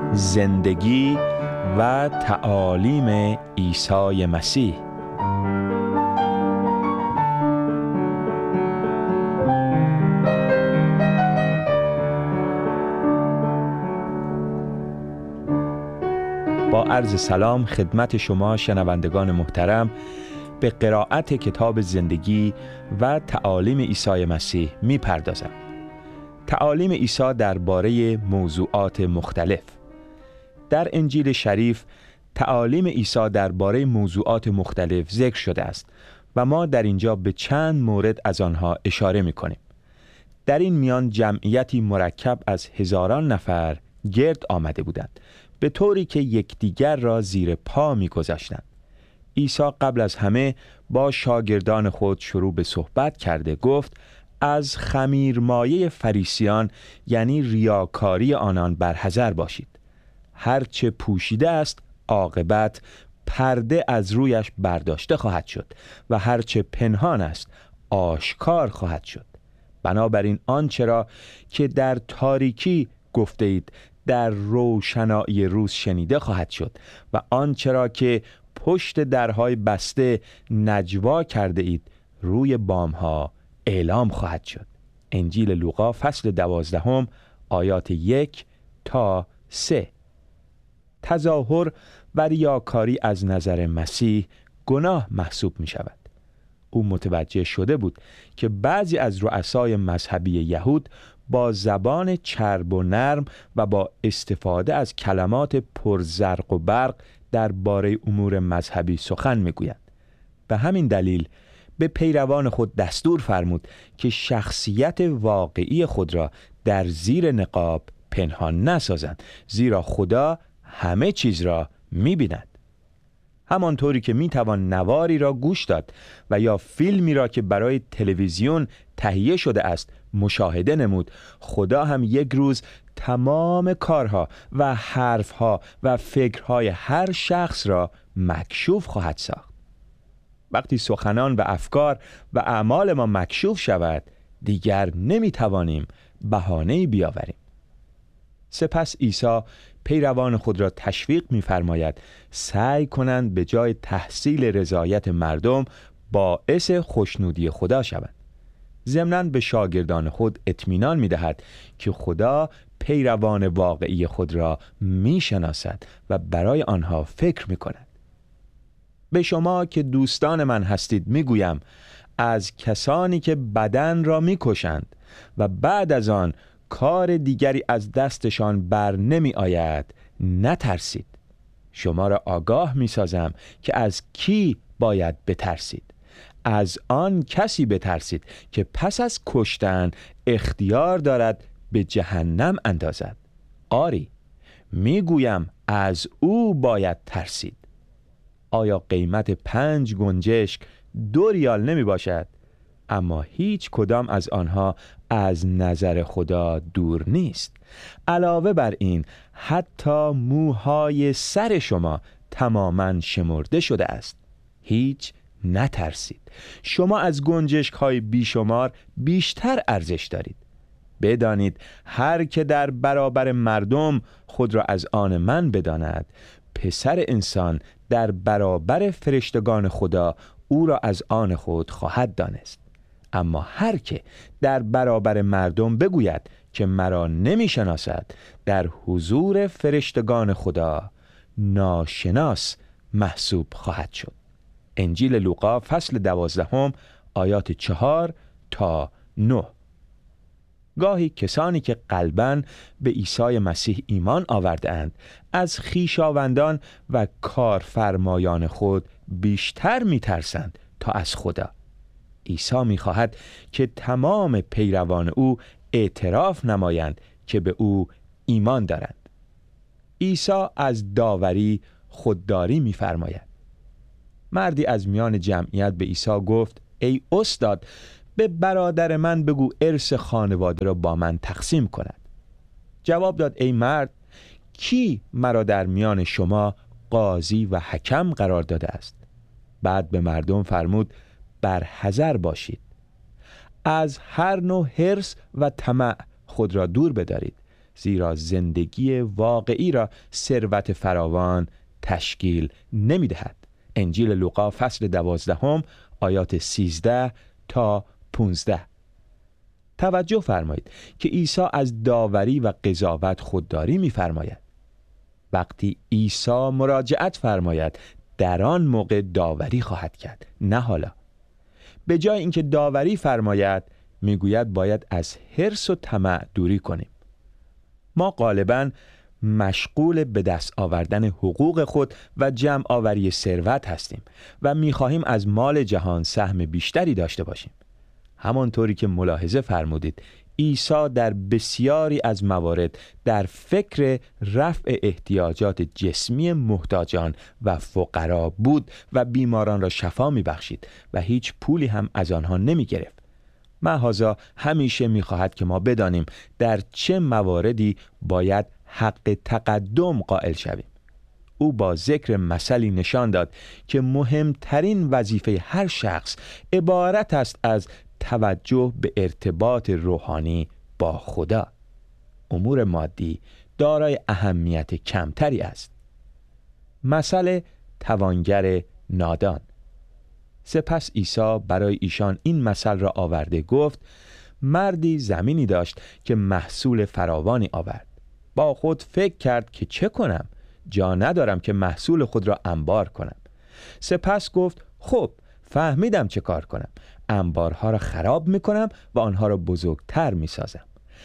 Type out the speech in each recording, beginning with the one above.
زندگی و تعالیم عیسی مسیح. با عرض سلام خدمت شما شنوندگان محترم، به قرائت کتاب زندگی و تعالیم عیسی مسیح می پردازم. تعالیم عیسی درباره موضوعات مختلف. در انجیل شریف تعالیم عیسی درباره موضوعات مختلف ذکر شده است و ما در اینجا به چند مورد از آنها اشاره می کنیم. در این میان جمعیتی مرکب از هزاران نفر گرد آمده بودند، به طوری که یکدیگر را زیر پا می گذاشتند. عیسی قبل از همه با شاگردان خود شروع به صحبت کرده گفت: از خمیرمایه فریسیان یعنی ریاکاری آنان برحذر باشید. هرچه پوشیده است عاقبت پرده از رویش برداشته خواهد شد و هرچه پنهان است آشکار خواهد شد. بنابراین آنچه را که در تاریکی گفته اید در روشنایی روز شنیده خواهد شد و آنچه را که پشت درهای بسته نجوا کرده اید روی بامها اعلام خواهد شد. انجیل لوقا فصل 12 آیات 1 تا 3. تظاهر و ریاکاری از نظر مسیح گناه محسوب می شود. او متوجه شده بود که بعضی از رؤسای مذهبی یهود با زبان چرب و نرم و با استفاده از کلمات پرزرق و برق درباره امور مذهبی سخن میگویند. به همین دلیل به پیروان خود دستور فرمود که شخصیت واقعی خود را در زیر نقاب پنهان نسازند، زیرا خدا همه چیز را می‌بیند. همانطوری که میتوان نواری را گوش داد و یا فیلمی را که برای تلویزیون تهیه شده است مشاهده نمود، خدا هم یک روز تمام کارها و حرفها و فکرهای هر شخص را مکشوف خواهد ساخت. وقتی سخنان و افکار و اعمال ما مکشوف شود، دیگر نمیتوانیم بهانه‌ای بیاوریم. سپس عیسی پیروان خود را تشویق می‌فرماید سعی کنند به جای تحصیل رضایت مردم باعث خوشنودی خدا شوند. ضمناً به شاگردان خود اطمینان می‌دهد که خدا پیروان واقعی خود را می‌شناسد و برای آنها فکر می‌کند. به شما که دوستان من هستید می‌گویم از کسانی که بدن را می‌کشند و بعد از آن کار دیگری از دستشان بر نمی آید نترسید. شما را آگاه می سازم که از کی باید بترسید. از آن کسی بترسید که پس از کشتن اختیار دارد به جهنم اندازد. آری، می گویم از او باید ترسید. آیا قیمت 5 گنجشک 2 ریال نمی باشد؟ اما هیچ کدام از آنها از نظر خدا دور نیست. علاوه بر این حتی موهای سر شما تماماً شمرده شده است. هیچ نترسید. شما از گنجشک‌های بیشمار بیشتر ارزش دارید. بدانید هر که در برابر مردم خود را از آن من بداند، پسر انسان در برابر فرشتگان خدا او را از آن خود خواهد دانست. اما هر که در برابر مردم بگوید که مرا نمی شناسد، در حضور فرشتگان خدا ناشناس محسوب خواهد شد. انجیل لوقا فصل 12 آیات 4 تا 9. گاهی کسانی که قلباً به عیسی مسیح ایمان آورده‌اند از خویشاوندان و کارفرمایان خود بیشتر می ترسند تا از خدا. عیسی می‌خواهد که تمام پیروان او اعتراف نمایند که به او ایمان دارند. عیسی از داوری خودداری می‌فرماید. مردی از میان جمعیت به عیسی گفت: ای استاد، به برادر من بگو ارث خانواده را با من تقسیم کند. جواب داد: ای مرد، کی مرا در میان شما قاضی و حکم قرار داده است؟ بعد به مردم فرمود: برحذر باشید. از هر نوع حرص و طمع خود را دور بدارید، زیرا زندگی واقعی را ثروت فراوان تشکیل نمی دهد. انجیل لوقا فصل 12 آیات 13 تا 15. توجه فرمایید که عیسی از داوری و قضاوت خودداری می فرماید. وقتی عیسی مراجعت فرماید در آن موقع داوری خواهد کرد، نه حالا. به جای اینکه داوری فرماید میگوید باید از حرص و طمع دوری کنیم. ما غالباً مشغول به دست آوردن حقوق خود و جمع آوری ثروت هستیم و میخواهیم از مال جهان سهم بیشتری داشته باشیم. همانطوری که ملاحظه فرمودید، عیسی در بسیاری از موارد در فکر رفع احتیاجات جسمی محتاجان و فقرا بود و بیماران را شفا میبخشید و هیچ پولی هم از آنها نمیگرفت. محضا همیشه میخواهد که ما بدانیم در چه مواردی باید حق تقدم قائل شویم. او با ذکر مثلی نشان داد که مهمترین وظیفه هر شخص عبارت است از توجه به ارتباط روحانی با خدا. امور مادی دارای اهمیت کمتری است. مثل توانگر نادان. سپس عیسی برای ایشان این مثل را آورده گفت: مردی زمینی داشت که محصول فراوانی آورد. با خود فکر کرد که چه کنم؟ جا ندارم که محصول خود را انبار کنم. سپس گفت: خب فهمیدم چه کار کنم. انبارها را خراب میکنم و آنها را بزرگتر میسازم.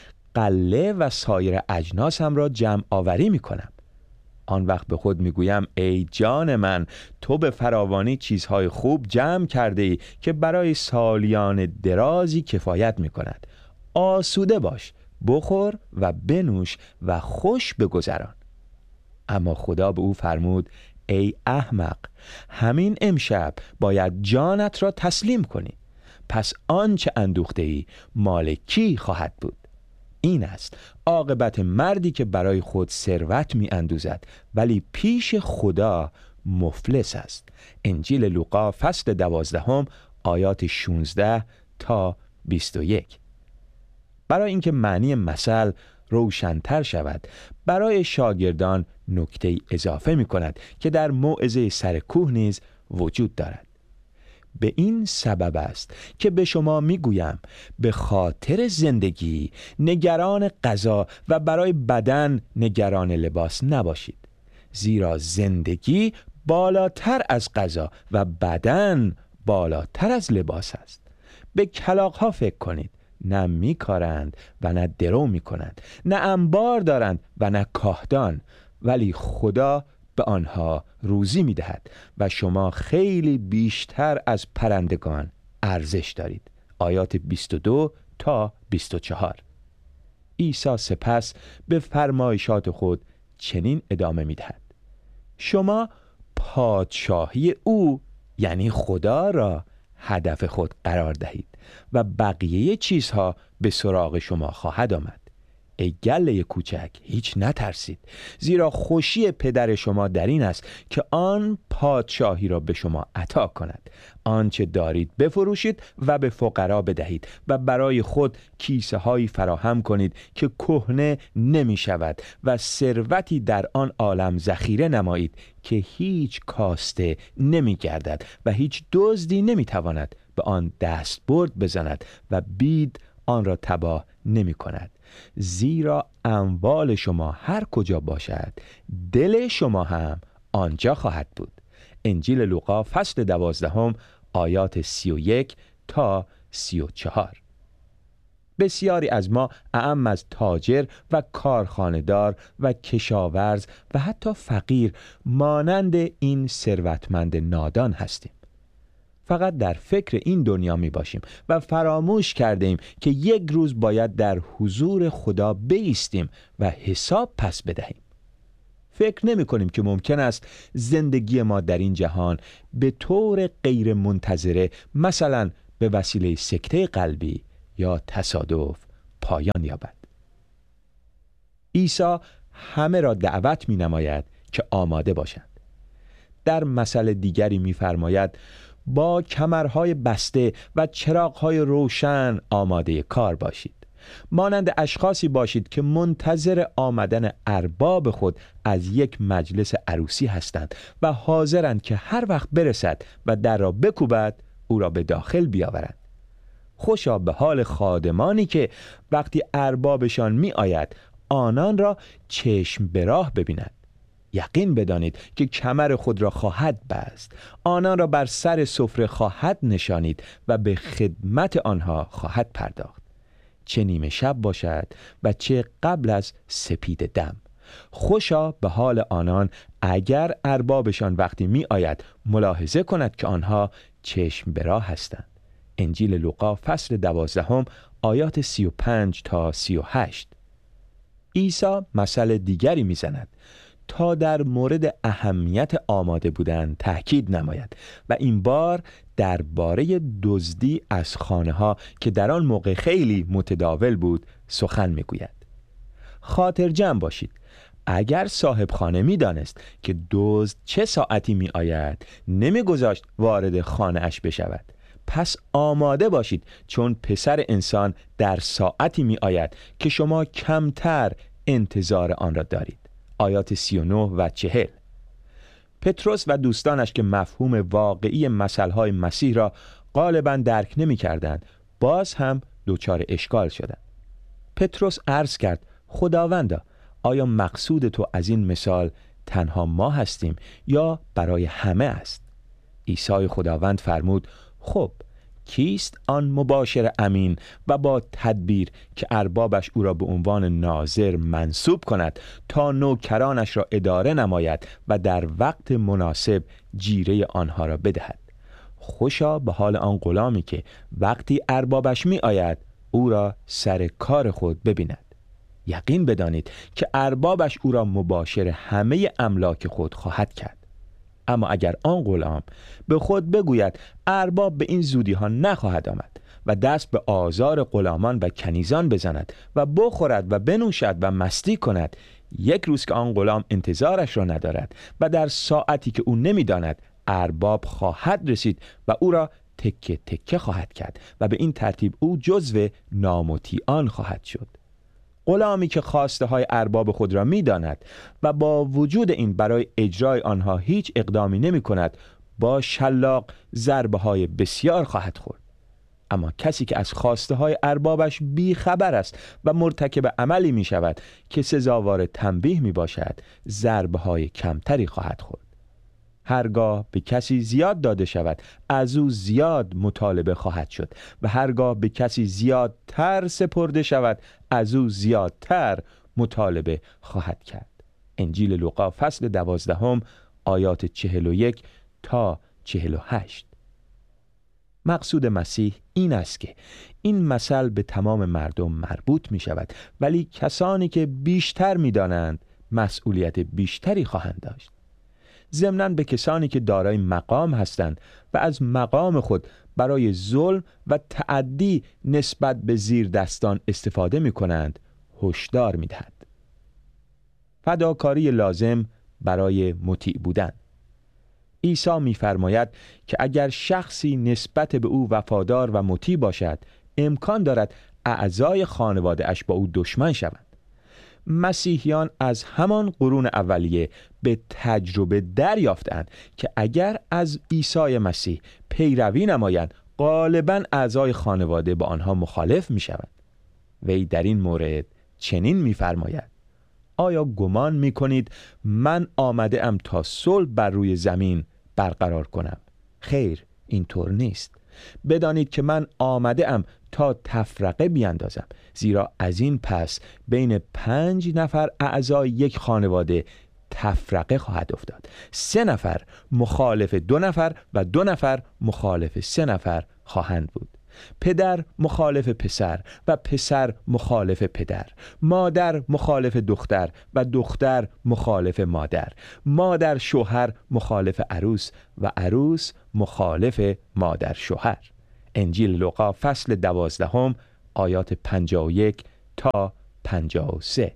غله و سایر اجناس هم را جمع آوری میکنم. آن وقت به خود میگویم: ای جان من، تو به فراوانی چیزهای خوب جمع کرده ای که برای سالیان درازی کفایت میکند. آسوده باش، بخور و بنوش و خوش بگذران. اما خدا به او فرمود: ای احمق، همین امشب باید جانت را تسلیم کنی. پس آنچه اندوخته ای مال کی خواهد بود؟ این است عاقبت مردی که برای خود ثروت می اندوزد ولی پیش خدا مفلس است. انجیل لوقا فصل 12 آیات 16 تا 21. برای اینکه معنی مثل روشن‌تر شود، برای شاگردان نکته اضافه می کند که در موعظه سر کوه نیز وجود دارد. به این سبب است که به شما میگویم به خاطر زندگی نگران غذا و برای بدن نگران لباس نباشید، زیرا زندگی بالاتر از غذا و بدن بالاتر از لباس است. به کلاغ‌ها فکر کنید، نه میکارند و نه درو میکنند، نه انبار دارند و نه کاهدان، ولی خدا به آنها روزی میدهد و شما خیلی بیشتر از پرندگان ارزش دارید. آیات 22 تا 24. عیسی سپس به فرمایشات خود چنین ادامه میدهد: شما پادشاهی او یعنی خدا را هدف خود قرار دهید و بقیه چیزها به سراغ شما خواهد آمد. ای گله کوچک، هیچ نترسید، زیرا خوشی پدر شما در این است که آن پادشاهی را به شما عطا کند. آنچه دارید بفروشید و به فقرا بدهید و برای خود کیسه هایی فراهم کنید که کهنه نمی شود و ثروتی در آن عالم ذخیره نمایید که هیچ کاسته نمی گردد و هیچ دزدی نمی تواند به آن دستبرد بزند و بید آن را تباه نمی کند. زیرا اموال شما هر کجا باشد، دل شما هم آنجا خواهد بود. انجیل لوقا فصل 12 آیات 31 تا 34. بسیاری از ما اعم از تاجر و کارخانه‌دار و کشاورز و حتی فقیر مانند این ثروتمند نادان هستیم. فقط در فکر این دنیا می باشیم و فراموش کرده ایم که یک روز باید در حضور خدا بایستیم و حساب پس بدهیم. فکر نمی کنیم که ممکن است زندگی ما در این جهان به طور غیر منتظره، مثلا به وسیله سکته قلبی یا تصادف، پایان یابد. عیسی همه را دعوت می نماید که آماده باشند. در مثل دیگری می فرماید: با کمرهای بسته و چراغهای روشن آماده کار باشید. مانند اشخاصی باشید که منتظر آمدن ارباب خود از یک مجلس عروسی هستند و حاضرند که هر وقت برسد و در را بکوبد او را به داخل بیاورند. خوشا به حال خادمانی که وقتی اربابشان می آید آنان را چشم به راه ببیند. یقین بدانید که کمر خود را خواهد بست، آنان را بر سر سفره خواهد نشانید و به خدمت آنها خواهد پرداخت، چه نیمه شب باشد و چه قبل از سپید دم. خوشا به حال آنان اگر اربابشان وقتی می آید ملاحظه کند که آنها چشم به راه هستند. انجیل لوقا فصل 12 آیات 35 تا 38. عیسی مثل دیگری میزند تا در مورد اهمیت آماده بودن تأکید نماید و این بار درباره دزدی از خانه ها که در آن موقع خیلی متداول بود سخن میگوید. خاطر جمع باشید، اگر صاحب خانه می دانست که دزد چه ساعتی می آید نمی گذاشت وارد خانه اش بشود. پس آماده باشید، چون پسر انسان در ساعتی می آید که شما کمتر انتظار آن را دارید. آیات 39 و 40. پتروس و دوستانش که مفهوم واقعی مثلهای مسیح را غالباً درک نمی کردند باز هم دچار اشکال شدند. پتروس عرض کرد: خداوندا، آیا مقصود تو از این مثال تنها ما هستیم یا برای همه است؟ عیسی خداوند فرمود: خب کیست آن مباشر امین و با تدبیر که اربابش او را به عنوان ناظر منصوب کند تا نوکرانش را اداره نماید و در وقت مناسب جیره آنها را بدهد. خوشا به حال آن غلامی که وقتی اربابش می آید او را سر کار خود ببیند. یقین بدانید که اربابش او را مباشر همه املاک خود خواهد کرد. اما اگر آن غلام به خود بگوید ارباب به این زودی ها نخواهد آمد و دست به آزار غلامان و کنیزان بزند و بخورد و بنوشد و مستی کند، یک روز که آن غلام انتظارش را ندارد و در ساعتی که او نمیداند ارباب خواهد رسید و او را تکه تکه خواهد کرد و به این ترتیب او جزو نامطیعان خواهد شد. غلامی که خواسته های ارباب خود را می داند و با وجود این برای اجرای آنها هیچ اقدامی نمی کند، با شلاق ضربه های بسیار خواهد خورد. اما کسی که از خواسته های اربابش بی خبر است و مرتکب عملی می شود که سزاوار تنبیه می باشد، ضربه های کمتری خواهد خورد. هرگاه به کسی زیاد داده شود از او زیاد مطالبه خواهد شد و هرگاه به کسی زیادتر سپرده شود از او زیادتر مطالبه خواهد کرد. انجیل لوقا فصل 12 آیات 41 تا 48. مقصود مسیح این است که این مثل به تمام مردم مربوط می شود، ولی کسانی که بیشتر می دانند مسئولیت بیشتری خواهند داشت. ضمناً به کسانی که دارای مقام هستند و از مقام خود برای ظلم و تعدی نسبت به زیر دستان استفاده می کنند هشدار می دهد. فداکاری لازم برای مطیع بودن. عیسی می فرماید که اگر شخصی نسبت به او وفادار و مطیع باشد، امکان دارد اعضای خانواده اش با او دشمن شوند. مسیحیان از همان قرون اولیه به تجربه دریافتند که اگر از عیسی مسیح پیروی نمایند غالباً اعضای خانواده با آنها مخالف می شوند. وی در این مورد چنین می فرماید: آیا گمان می کنید من آمده ام تا صلح بر روی زمین برقرار کنم؟ خیر، اینطور نیست. بدانید که من آمده ام تا تفرقه بیندازم، زیرا از این پس بین 5 نفر اعضای یک خانواده تفرقه خواهد افتاد. 3 نفر مخالف 2 نفر و 2 نفر مخالف 3 نفر خواهند بود. پدر مخالف پسر و پسر مخالف پدر، مادر مخالف دختر و دختر مخالف مادر، مادر شوهر مخالف عروس و عروس مخالف مادر شوهر. انجیل لوقا فصل 12 آیات 51 تا 53.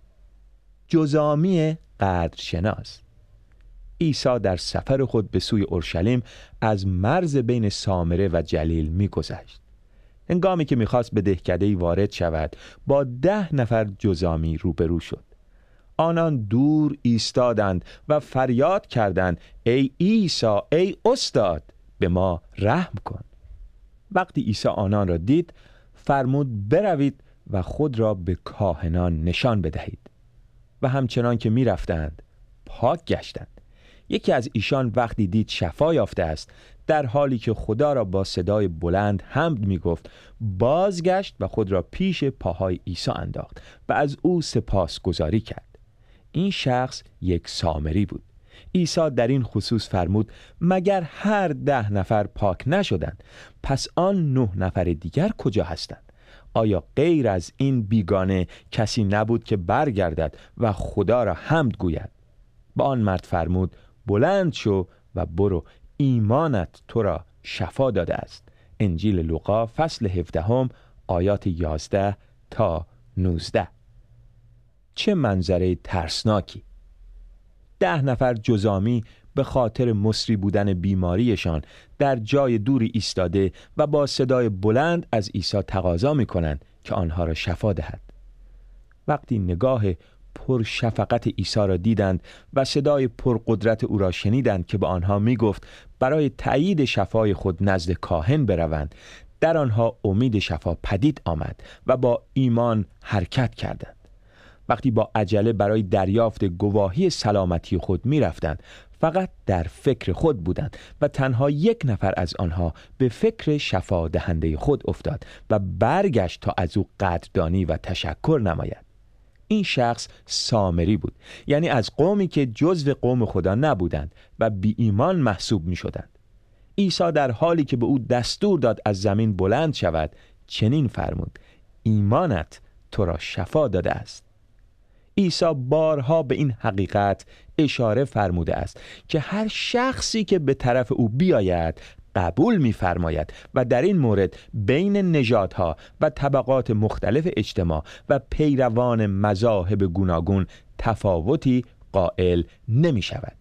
جزامی قدرشناس. عیسی در سفر خود به سوی اورشلیم از مرز بین سامره و جلیل می‌گذشت. هنگامی که میخواست به دهکده‌ای وارد شود با 10 نفر جزامی روبرو شد. آنان دور ایستادند و فریاد کردند: ای عیسی، ای استاد، به ما رحم کن. وقتی عیسی آنان را دید فرمود بروید و خود را به کاهنان نشان بدهید. و همچنان که می رفتند پاک گشتند. یکی از ایشان وقتی دید شفا یافته است، در حالی که خدا را با صدای بلند حمد می گفت، بازگشت و خود را پیش پاهای عیسی انداخت و از او سپاسگزاری کرد. این شخص یک سامری بود. عیسی در این خصوص فرمود: مگر هر 10 نفر پاک نشدند؟ پس آن 9 نفر دیگر کجا هستند؟ آیا غیر از این بیگانه کسی نبود که برگردد و خدا را حمد گوید؟ با آن مرد فرمود: بلند شو و برو، ایمانت تو را شفا داده است. انجیل لوقا فصل 17 آیات 11 تا 19. چه منظره ترسناکی! 10 نفر جزامی به خاطر مصری بودن بیماریشان در جای دوری ایستاده و با صدای بلند از عیسی تقاضا می‌کنند که آنها را شفا دهد. وقتی نگاه پرشفقت عیسی را دیدند و صدای پرقدرت او را شنیدند که به آنها می‌گفت برای تأیید شفای خود نزد کاهن بروند، در آنها امید شفا پدید آمد و با ایمان حرکت کردند. وقتی با عجله برای دریافت گواهی سلامتی خود می رفتند، فقط در فکر خود بودند و تنها 1 نفر از آنها به فکر شفا دهنده خود افتاد و برگشت تا از او قدردانی و تشکر نماید. این شخص سامری بود، یعنی از قومی که جزو قوم خدا نبودند و بی ایمان محسوب می شدند. عیسی در حالی که به او دستور داد از زمین بلند شود، چنین فرمود: ایمانت تو را شفا داده است. عیسی بارها به این حقیقت اشاره فرموده است که هر شخصی که به طرف او بیاید قبول می‌فرماید و در این مورد بین نژادها و طبقات مختلف اجتماع و پیروان مذاهب گوناگون تفاوتی قائل نمی‌شود.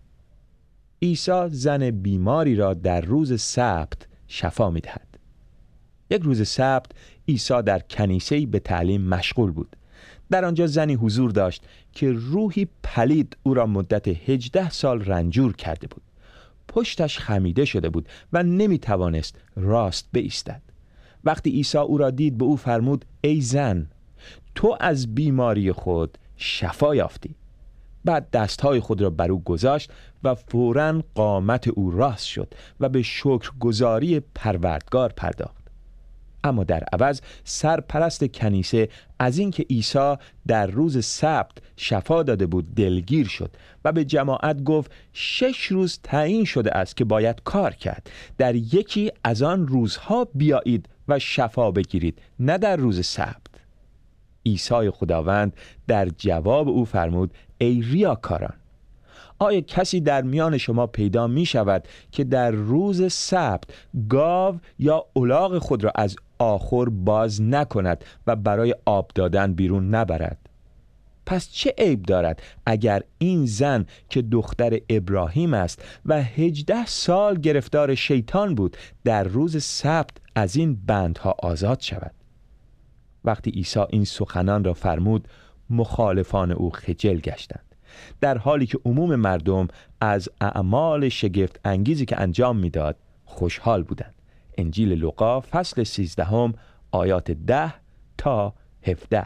عیسی زن بیماری را در روز سبت شفا می‌دهد. یک روز سبت عیسی در کنیسه‌ای به تعلیم مشغول بود. در آنجا زنی حضور داشت که روحی پلید او را مدت 18 سال رنجور کرده بود. پشتش خمیده شده بود و نمی توانست راست بایستد. وقتی عیسی او را دید به او فرمود: ای زن، تو از بیماری خود شفا یافتی. بعد دستهای خود را بر او گذاشت و فوراً قامت او راست شد و به شکرگزاری پروردگار پرداخت. اما در عوض سرپرست کنیسه از اینکه عیسی در روز سبت شفا داده بود دلگیر شد و به جماعت گفت 6 روز تعیین شده است که باید کار کرد. در یکی از آن روزها بیایید و شفا بگیرید، نه در روز سبت. عیسی خداوند در جواب او فرمود: ای ریاکاران، آیا کسی در میان شما پیدا می شود که در روز سبت گاو یا الاغ خود را از آخر باز نکند و برای آب دادن بیرون نبرد؟ پس چه عیب دارد اگر این زن که دختر ابراهیم است و 18 سال گرفتار شیطان بود در روز سبت از این بندها آزاد شود؟ وقتی عیسی این سخنان را فرمود، مخالفان او خجل گشتند، در حالی که عموم مردم از اعمال شگفت انگیزی که انجام میداد خوشحال بودند. انجیل لوقا فصل 13 آیات 10 تا 17.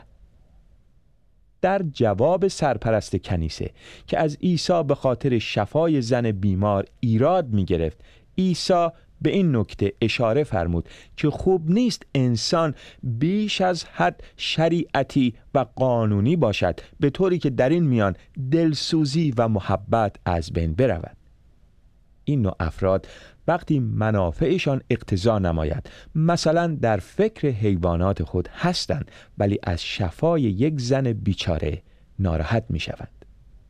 در جواب سرپرست کنیسه که از عیسی به خاطر شفای زن بیمار ایراد می گرفت، عیسی به این نکته اشاره فرمود که خوب نیست انسان بیش از حد شریعتی و قانونی باشد، به طوری که در این میان دلسوزی و محبت از بین برود. این نوع افراد وقتی منافعشان اقتضا نماید، مثلا در فکر حیوانات خود هستند، ولی از شفای یک زن بیچاره ناراحت می شوند.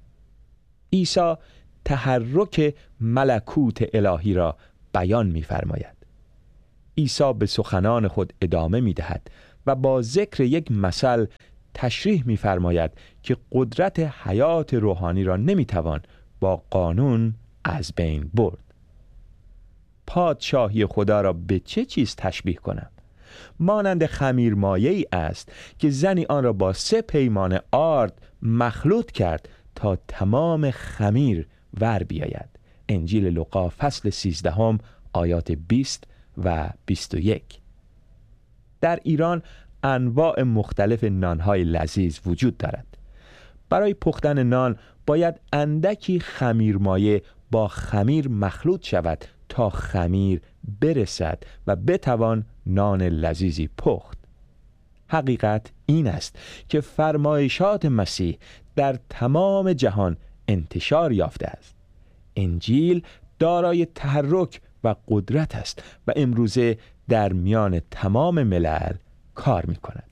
عیسی تحرک ملکوت الهی را بیان می فرماید. عیسی به سخنان خود ادامه می دهد و با ذکر یک مثل تشریح می فرماید که قدرت حیات روحانی را نمی توان با قانون از بین برد. پادشاهی خدا را به چه چیز تشبیه کنم؟ مانند خمیرمایه‌ای است که زنی آن را با 3 پیمانه آرد مخلوط کرد تا تمام خمیر ور بیاید. انجیل لوقا فصل 13 آیات 20 و 21. در ایران انواع مختلف نانهای لذیذ وجود دارد. برای پختن نان باید اندکی خمیرمایه با خمیر مخلوط شود تا خمیر برسد و بتوان نان لذیذی پخت. حقیقت این است که فرمایشات مسیح در تمام جهان انتشار یافته است. انجیل دارای تحرک و قدرت است و امروزه در میان تمام ملل کار می کند.